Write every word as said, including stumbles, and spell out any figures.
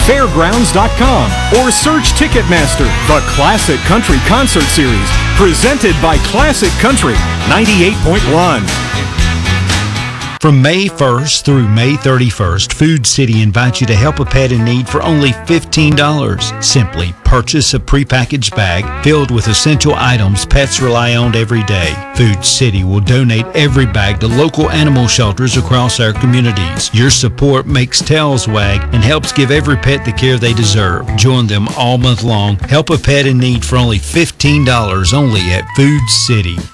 fairgrounds dot com or search Ticketmaster. The Classic Country Concert Series, presented by Classic Country ninety-eight point one. From May first through May thirty-first, Food City invites you to help a pet in need for only fifteen dollars. Simply purchase a prepackaged bag filled with essential items pets rely on every day. Food City will donate every bag to local animal shelters across our communities. Your support makes tails wag and helps give every pet the care they deserve. Join them all month long. Help a pet in need for only fifteen dollars only at Food City.